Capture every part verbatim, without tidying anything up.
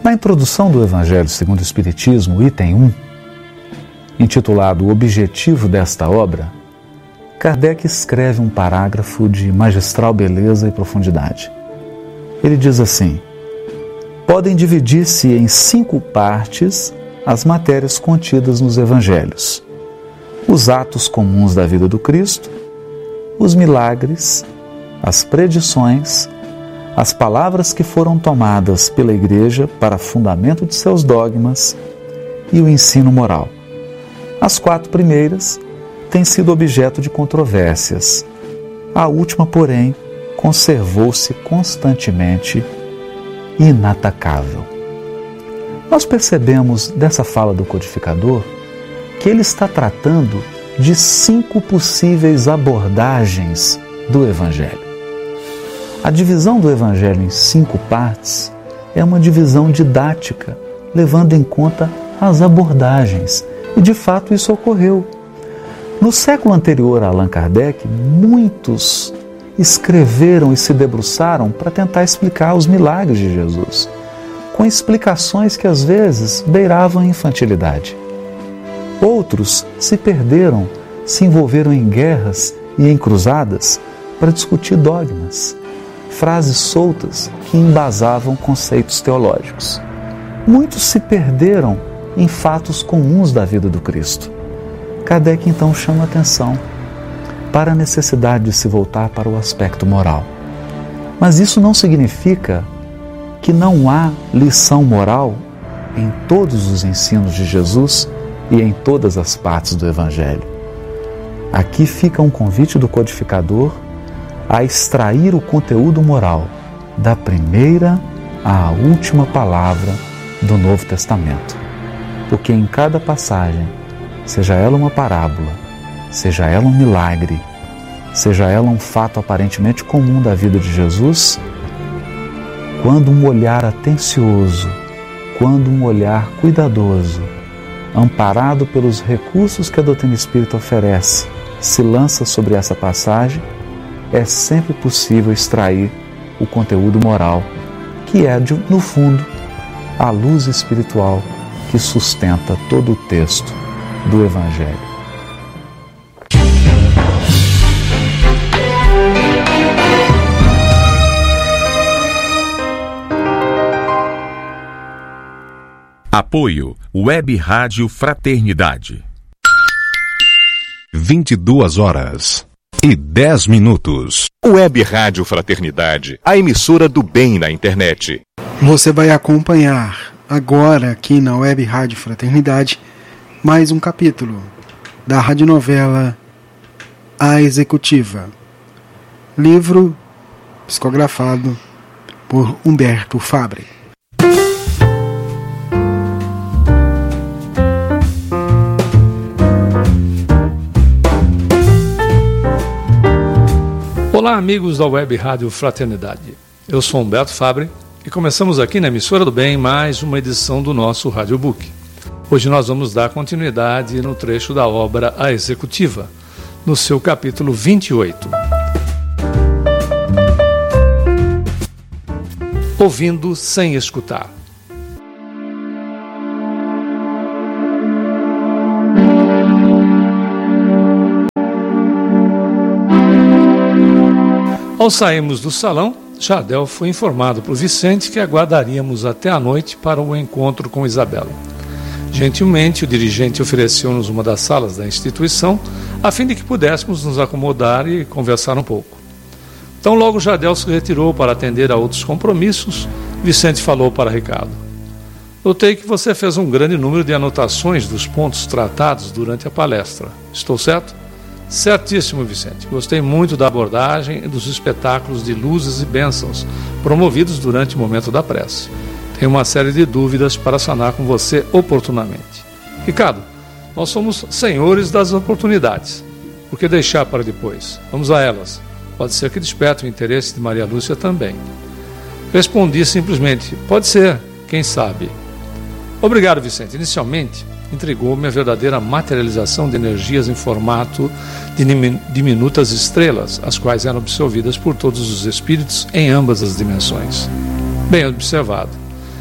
Na introdução do Evangelho segundo o Espiritismo, item um, intitulado O Objetivo desta Obra, Kardec escreve um parágrafo de magistral beleza e profundidade. Ele diz assim: podem dividir-se em cinco partes as matérias contidas nos Evangelhos: os atos comuns da vida do Cristo, os milagres, as predições, as palavras que foram tomadas pela Igreja para fundamento de seus dogmas e o ensino moral. As quatro primeiras têm sido objeto de controvérsias. A última, porém, conservou-se constantemente inatacável. Nós percebemos dessa fala do codificador que ele está tratando de cinco possíveis abordagens do Evangelho. A divisão do Evangelho em cinco partes é uma divisão didática, levando em conta as abordagens, e de fato isso ocorreu. No século anterior a Allan Kardec, muitos escreveram e se debruçaram para tentar explicar os milagres de Jesus, com explicações que às vezes beiravam a infantilidade. Outros se perderam, se envolveram em guerras e em cruzadas para discutir dogmas, frases soltas que embasavam conceitos teológicos. Muitos se perderam em fatos comuns da vida do Cristo. Kardec então chama atenção para a necessidade de se voltar para o aspecto moral. Mas isso não significa que não há lição moral em todos os ensinos de Jesus e em todas as partes do Evangelho. Aqui fica um convite do codificador a extrair o conteúdo moral da primeira à última palavra do Novo Testamento. Porque em cada passagem, seja ela uma parábola, seja ela um milagre, seja ela um fato aparentemente comum da vida de Jesus, quando um olhar atencioso, quando um olhar cuidadoso, amparado pelos recursos que a doutrina espírita oferece, se lança sobre essa passagem, é sempre possível extrair o conteúdo moral, que é, no fundo, a luz espiritual que sustenta todo o texto do Evangelho. Apoio Web Rádio Fraternidade. vinte e duas horas e dez minutos. Web Rádio Fraternidade, a emissora do bem na internet. Você vai acompanhar agora aqui na Web Rádio Fraternidade mais um capítulo da radionovela A Executiva, livro psicografado por Humberto Fabre. Olá, amigos da Web Rádio Fraternidade. Eu sou Humberto Fabre e começamos aqui na Emissora do Bem mais uma edição do nosso Radiobook. Hoje nós vamos dar continuidade no trecho da obra A Executiva, no seu capítulo vinte e oito. Ouvindo sem escutar. Ao sairmos do salão, Jardel foi informado por Vicente que aguardaríamos até a noite para o encontro com Isabela. Gentilmente, o dirigente ofereceu-nos uma das salas da instituição, a fim de que pudéssemos nos acomodar e conversar um pouco. Então, logo Jardel se retirou para atender a outros compromissos, Vicente falou para Ricardo: notei que você fez um grande número de anotações dos pontos tratados durante a palestra. Estou certo? Certíssimo, Vicente. Gostei muito da abordagem e dos espetáculos de luzes e bênçãos promovidos durante o momento da prece. Tenho uma série de dúvidas para sanar com você oportunamente. Ricardo, nós somos senhores das oportunidades. Por que deixar para depois? Vamos a elas. Pode ser que desperte o interesse de Maria Lúcia também. Respondi simplesmente: pode ser, quem sabe. Obrigado, Vicente. Inicialmente, intrigou-me a verdadeira materialização de energias em formato de diminutas estrelas, as quais eram absorvidas por todos os espíritos em ambas as dimensões. Bem observado.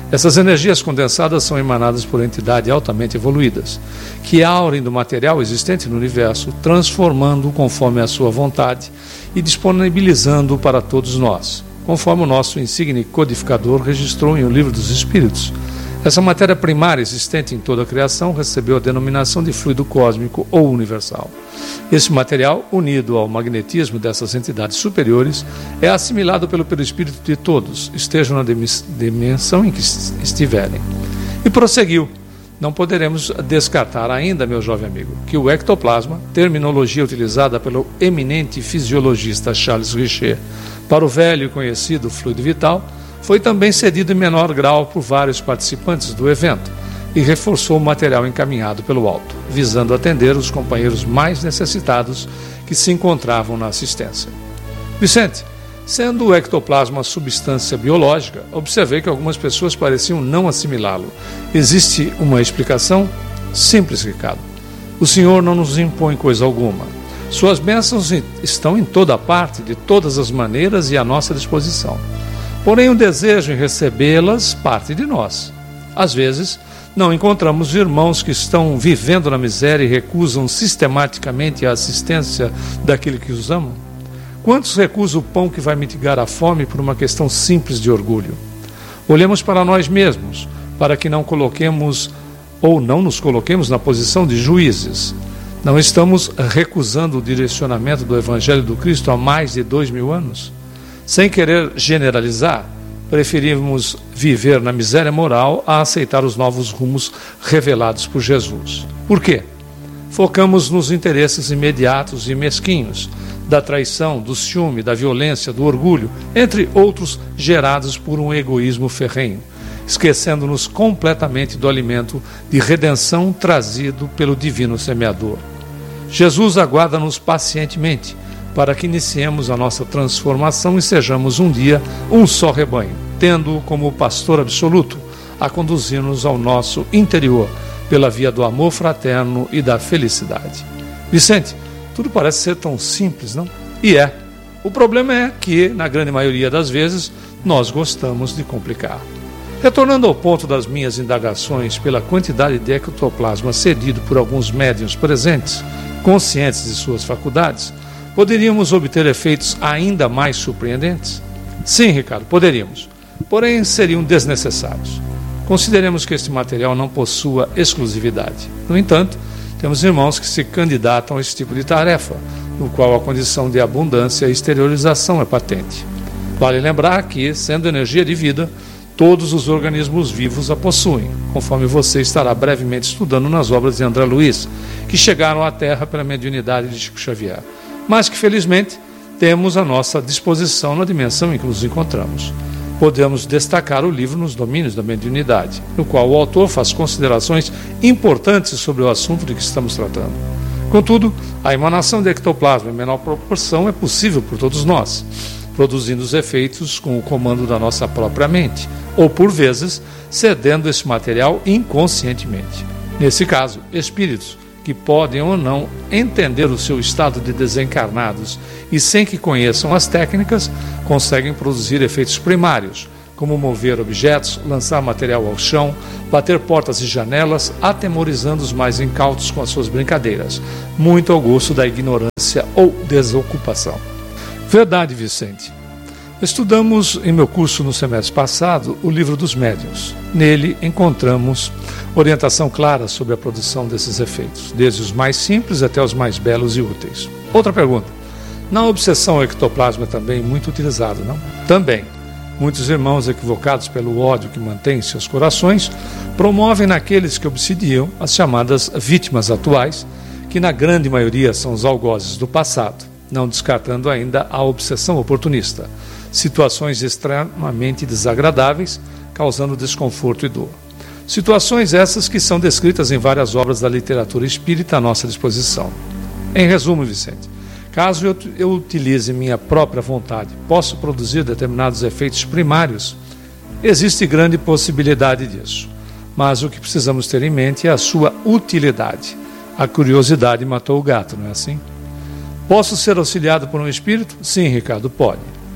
Essas energias condensadas são emanadas por entidades altamente evoluídas, que aurem do material existente no universo, transformando-o conforme a sua vontade e disponibilizando-o para todos nós, conforme o nosso insigne codificador registrou em O Livro dos Espíritos. Essa matéria primária existente em toda a criação recebeu a denominação de fluido cósmico ou universal. Esse material, unido ao magnetismo dessas entidades superiores, é assimilado pelo perispírito de todos, estejam na dimensão em que estiverem. E prosseguiu: não poderemos descartar ainda, meu jovem amigo, que o ectoplasma, terminologia utilizada pelo eminente fisiologista Charles Richer para o velho e conhecido fluido vital, foi também cedido em menor grau por vários participantes do evento e reforçou o material encaminhado pelo alto, visando atender os companheiros mais necessitados que se encontravam na assistência. Vicente, sendo o ectoplasma substância biológica, observei que algumas pessoas pareciam não assimilá-lo. Existe uma explicação? Simples, Ricardo. O Senhor não nos impõe coisa alguma. Suas bênçãos estão em toda parte, de todas as maneiras e à nossa disposição. Porém, o desejo em recebê-las parte de nós. Às vezes, não encontramos irmãos que estão vivendo na miséria e recusam sistematicamente a assistência daquele que os ama? Quantos recusam o pão que vai mitigar a fome por uma questão simples de orgulho? Olhemos para nós mesmos, para que não coloquemos ou não nos coloquemos na posição de juízes. Não estamos recusando o direcionamento do Evangelho do Cristo há mais de dois mil anos? Sem querer generalizar, preferimos viver na miséria moral a aceitar os novos rumos revelados por Jesus. Por quê? Focamos nos interesses imediatos e mesquinhos, da traição, do ciúme, da violência, do orgulho, entre outros gerados por um egoísmo ferrenho, esquecendo-nos completamente do alimento de redenção trazido pelo Divino Semeador. Jesus aguarda-nos pacientemente, para que iniciemos a nossa transformação e sejamos um dia um só rebanho, tendo-o como pastor absoluto a conduzir-nos ao nosso interior, pela via do amor fraterno e da felicidade. Vicente, tudo parece ser tão simples, não? E é. O problema é que, na grande maioria das vezes, nós gostamos de complicar. Retornando ao ponto das minhas indagações pela quantidade de ectoplasma cedido por alguns médiuns presentes, conscientes de suas faculdades, poderíamos obter efeitos ainda mais surpreendentes? Sim, Ricardo, poderíamos. Porém, seriam desnecessários. Consideremos que este material não possua exclusividade. No entanto, temos irmãos que se candidatam a esse tipo de tarefa, no qual a condição de abundância e exteriorização é patente. Vale lembrar que, sendo energia de vida, todos os organismos vivos a possuem, conforme você estará brevemente estudando nas obras de André Luiz, que chegaram à Terra pela mediunidade de Chico Xavier, mas que, felizmente, temos à nossa disposição na dimensão em que nos encontramos. Podemos destacar o livro Nos Domínios da Mediunidade, no qual o autor faz considerações importantes sobre o assunto de que estamos tratando. Contudo, a emanação de ectoplasma em menor proporção é possível por todos nós, produzindo os efeitos com o comando da nossa própria mente, ou, por vezes, cedendo esse material inconscientemente. Nesse caso, espíritos que podem ou não entender o seu estado de desencarnados e, sem que conheçam as técnicas, conseguem produzir efeitos primários, como mover objetos, lançar material ao chão, bater portas e janelas, atemorizando os mais incautos com as suas brincadeiras, muito ao gosto da ignorância ou desocupação. Verdade, Vicente. Estudamos em meu curso no semestre passado o Livro dos Médiuns. Nele encontramos orientação clara sobre a produção desses efeitos, desde os mais simples até os mais belos e úteis. Outra pergunta. Na obsessão, o ectoplasma é também muito utilizado, não? Também. Muitos irmãos, equivocados pelo ódio que mantém em seus corações, promovem naqueles que obsidiam as chamadas vítimas atuais, que na grande maioria são os algozes do passado, não descartando ainda a obsessão oportunista, situações extremamente desagradáveis, causando desconforto e dor. Situações essas que são descritas em várias obras da literatura espírita à nossa disposição. Em resumo, Vicente, caso eu, eu utilize minha própria vontade, posso produzir determinados efeitos primários? Existe grande possibilidade disso, mas o que precisamos ter em mente é a sua utilidade. A curiosidade matou o gato, não é assim? Posso ser auxiliado por um espírito? Sim, Ricardo, pode.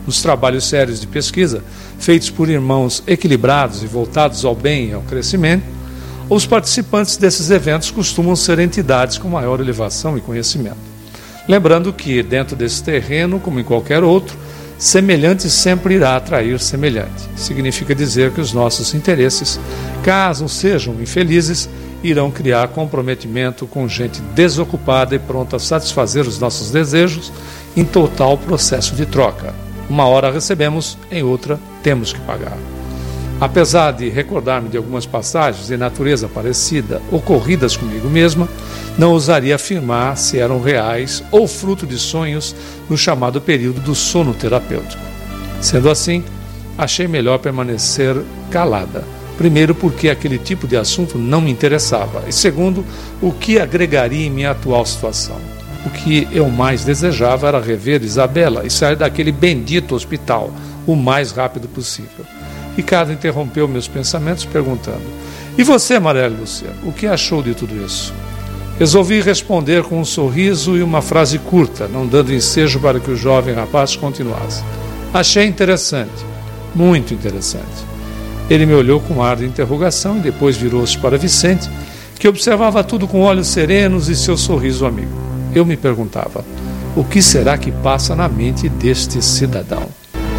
Nos trabalhos sérios de pesquisa, feitos por irmãos equilibrados e voltados ao bem e ao crescimento, os participantes desses eventos costumam ser entidades com maior elevação e conhecimento. Lembrando que, dentro desse terreno, como em qualquer outro, semelhante sempre irá atrair semelhante. Significa dizer que os nossos interesses, caso sejam infelizes, irão criar comprometimento com gente desocupada e pronta a satisfazer os nossos desejos em total processo de troca. Uma hora recebemos, em outra temos que pagar. Apesar de recordar-me de algumas passagens de natureza parecida ocorridas comigo mesma, não ousaria afirmar se eram reais ou fruto de sonhos no chamado período do sono terapêutico. Sendo assim, achei melhor permanecer calada. Primeiro, porque aquele tipo de assunto não me interessava. E segundo, o que agregaria em minha atual situação. O que eu mais desejava era rever Isabela e sair daquele bendito hospital o mais rápido possível. Ricardo interrompeu meus pensamentos perguntando: e você, Maria Lúcia, o que achou de tudo isso? Resolvi responder com um sorriso e uma frase curta, não dando ensejo para que o jovem rapaz continuasse. Achei interessante, muito interessante. Ele me olhou com ar de interrogação e depois virou-se para Vicente, que observava tudo com olhos serenos e seu sorriso amigo. Eu me perguntava: o que será que passa na mente deste cidadão?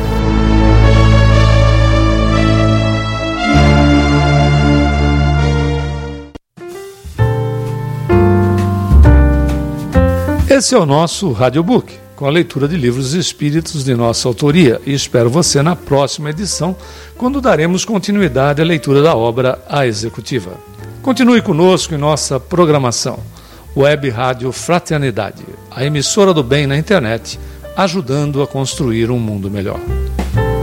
Esse é o nosso Radiobook, com a leitura de livros espíritos de nossa autoria, e espero você na próxima edição, quando daremos continuidade à leitura da obra A Executiva. Continue conosco em nossa programação. Web Rádio Fraternidade, a emissora do bem na internet, ajudando a construir um mundo melhor.